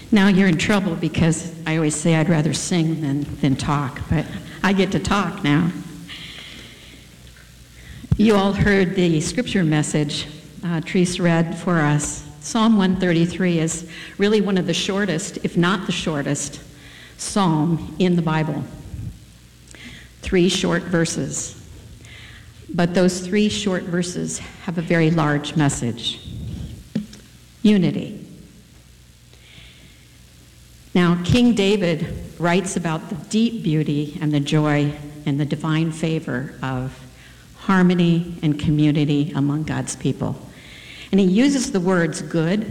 Now you're in trouble because I always say I'd rather sing than talk, but I get to talk now. You all heard the scripture message Therese read for us. Psalm 133 is really one of the shortest, if not the shortest, psalm in the Bible. 3 short verses. But those 3 short verses have a very large message. Unity. Now, King David writes about the deep beauty and the joy and the divine favor of harmony and community among God's people. And he uses the words good